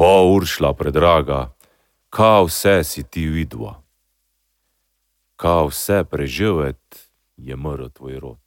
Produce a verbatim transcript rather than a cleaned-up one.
O, Uršla predraga, ka vse si ti vidva? Ka vse preživet je mrl tvoj rod?